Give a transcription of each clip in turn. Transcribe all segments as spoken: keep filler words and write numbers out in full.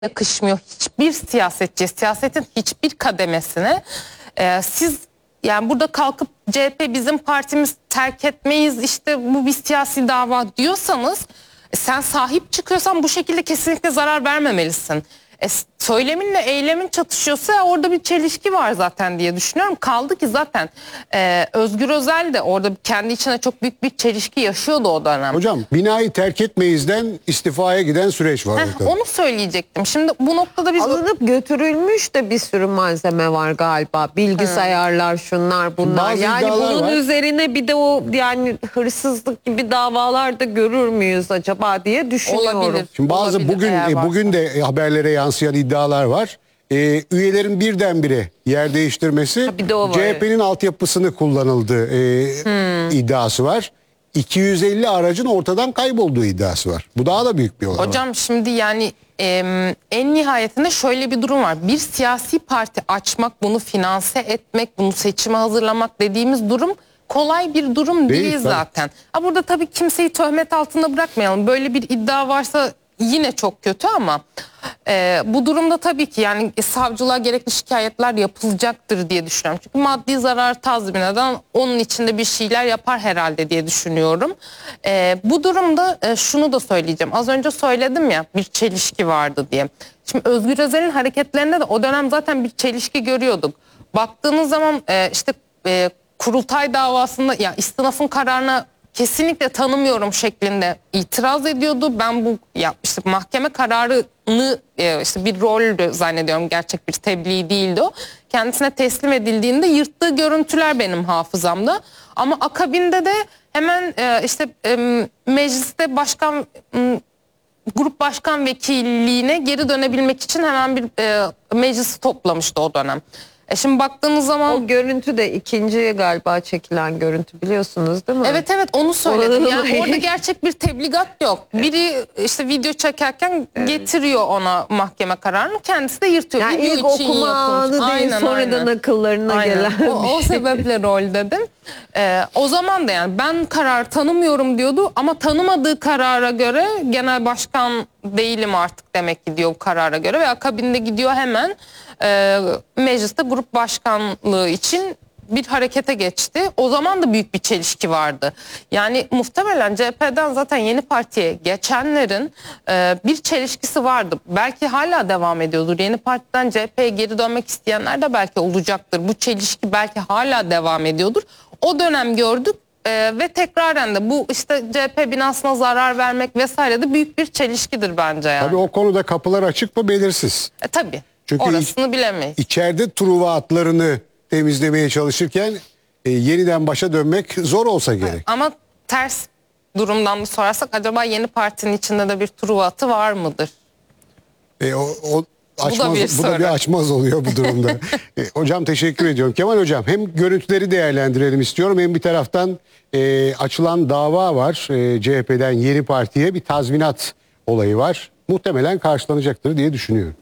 yakışmıyor hiçbir siyasetçi, siyasetin hiçbir kademesine. Ee, siz yani burada kalkıp C H P bizim partimiz, terk etmeyiz, işte bu bir siyasi dava diyorsanız, e, sen sahip çıkıyorsan bu şekilde kesinlikle zarar vermemelisin. E, söyleminle eylemin çatışıyorsa orada bir çelişki var zaten diye düşünüyorum. Kaldı ki zaten e, Özgür Özel de orada kendi içine çok büyük bir çelişki yaşıyordu o dönem. Hocam, binayı terk etmeyizden istifaya giden süreç var. Heh, onu söyleyecektim. Şimdi bu noktada biz... Alınıp götürülmüş de bir sürü malzeme var galiba. Bilgisayarlar, şunlar, bunlar. Bazı Yani iddialar bunun var. üzerine bir de o yani hırsızlık gibi davalar da görür müyüz acaba diye düşünüyorum. Olabilir. Şimdi bazı Olabilir, bugün eğer e, varsa. bugün de haberlere yansıyan iddialar var. E, üyelerin birdenbire yer değiştirmesi, Ha, bir de o var, C H P'nin altyapısını kullanıldığı e, Hmm. iddiası var. iki yüz elli aracın ortadan kaybolduğu iddiası var. Bu daha da büyük bir olay. Hocam şimdi yani e, en nihayetinde şöyle bir durum var. Bir siyasi parti açmak, bunu finanse etmek, bunu seçime hazırlamak dediğimiz durum kolay bir durum değil, Değil, zaten. Ha, burada tabii kimseyi töhmet altında bırakmayalım. Böyle bir iddia varsa yine çok kötü ama e, bu durumda tabii ki yani savcılığa gerekli şikayetler yapılacaktır diye düşünüyorum. Çünkü maddi zarar tazminatından onun içinde bir şeyler yapar herhalde diye düşünüyorum. E, bu durumda e, şunu da söyleyeceğim. Az önce söyledim ya, bir çelişki vardı diye. Şimdi Özgür Özel'in hareketlerinde de o dönem zaten bir çelişki görüyorduk. Baktığınız zaman e, işte e, kurultay davasında ya istinafın kararına kesinlikle tanımıyorum şeklinde itiraz ediyordu. Ben bu ya işte mahkeme kararını e, işte bir rol zannediyorum, gerçek bir tebliğ değildi o. Kendisine teslim edildiğinde yırttığı görüntüler benim hafızamda. Ama akabinde de hemen e, işte e, mecliste başkan m, grup başkan vekilliğine geri dönebilmek için hemen bir e, meclisi toplamıştı o dönem. E şimdi baktığınız zaman O görüntü de ikinci galiba çekilen görüntü, biliyorsunuz değil mi? evet evet onu söyledim. Orada- Yani orada gerçek bir tebligat yok. Biri işte video çekerken getiriyor ona mahkeme kararını, kendisi de yırtıyor. Yani Video ilk için okuma yapılmış. anı değil, sonradan akıllarına Aynen. gelen O, o bir şey. sebeple rol dedim. Ee, o zaman da yani ben karar tanımıyorum diyordu ama tanımadığı karara göre genel başkan değilim artık demek ki diyor bu karara göre ve akabinde gidiyor hemen e, mecliste grup başkanlığı için bir harekete geçti. O zaman da büyük bir çelişki vardı. Yani muhtemelen C H P'den zaten yeni partiye geçenlerin e, bir çelişkisi vardı. Belki hala devam ediyordur. Yeni partiden C H P'ye geri dönmek isteyenler de belki olacaktır. Bu çelişki belki hala devam ediyordur. O dönem gördük e, ve tekraren de bu işte C H P binasına zarar vermek vesaire de büyük bir çelişkidir bence yani. Tabii o konuda kapılar açık mı belirsiz. E, tabii. Çünkü Orasını bilemeyiz. İçeride Truva atlarını temizlemeye çalışırken e, yeniden başa dönmek zor olsa gerek. Ama ters durumdan da sorarsak acaba yeni partinin içinde de bir Truva atı var mıdır? E, o, o açmaz, bir bu da soru. bir açmaz oluyor bu durumda. e, hocam teşekkür ediyorum. Kemal hocam, hem görüntüleri değerlendirelim istiyorum, hem bir taraftan e, açılan dava var. E, C H P'den yeni partiye bir tazminat olayı var. Muhtemelen karşılanacaktır diye düşünüyorum.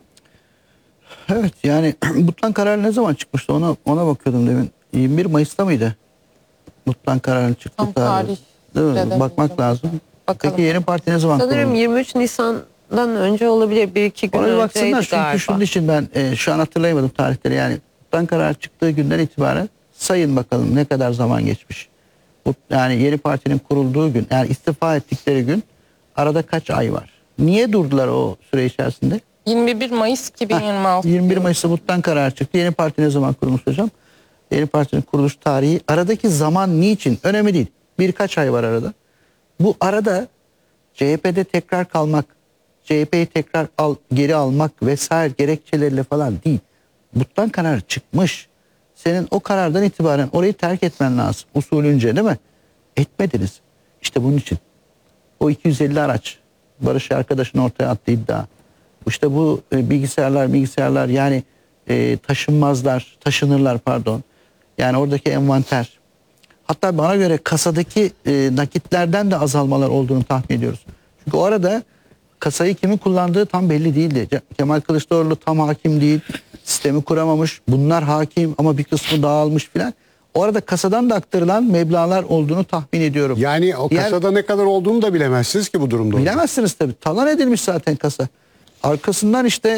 Evet, yani Mutlan kararı ne zaman çıkmıştı, ona ona bakıyordum demin. yirmi bir Mayıs'ta mıydı? Mutlan kararının çıktı Tam tarihi. tarih Değil mi? bilemeyeceğim. Bakmak lazım. Bakalım. Peki yeni parti ne zaman Sanırım kuruldu? yirmi üç Nisan'dan önce olabilir, bir iki gün Ona bir önceydi baksınlar, çünkü galiba. şunun için ben e, şu an hatırlayamadım tarihleri. Yani Mutlan kararı çıktığı günden itibaren sayın bakalım ne kadar zaman geçmiş. Bu, yani yeni partinin kurulduğu gün, yani istifa ettikleri gün arada kaç ay var? Niye durdular o süre içerisinde? yirmi bir Mayıs iki bin yirmi altı. yirmi bir Mayıs'ta Mutlan kararı çıktı. Yeni parti ne zaman kurulmuş hocam? Yeni partinin kuruluş tarihi. Aradaki zaman niçin? Önemli değil. Birkaç ay var arada. Bu arada C H P'de tekrar kalmak, C H P'yi tekrar al, geri almak vesaire gerekçeleriyle falan değil. Mutlan kararı çıkmış. Senin o karardan itibaren orayı terk etmen lazım. Usulünce, değil mi? Etmediniz. İşte bunun için. O iki yüz elli araç, Barış arkadaşın ortaya attığı iddia. İşte bu e, bilgisayarlar, bilgisayarlar yani e, taşınmazlar, taşınırlar pardon. Yani oradaki envanter. Hatta bana göre kasadaki e, nakitlerden de azalmalar olduğunu tahmin ediyoruz. Çünkü o arada kasayı kimin kullandığı tam belli değildi. Ce- Kemal Kılıçdaroğlu tam hakim değil. Sistemi kuramamış. Bunlar hakim ama bir kısmı dağılmış filan. O arada kasadan da aktarılan meblağlar olduğunu tahmin ediyorum. Yani o Diğer- kasada ne kadar olduğunu da bilemezsiniz ki bu durumda. Bilemezsiniz tabii. Talan edilmiş zaten kasa. Arkasından işte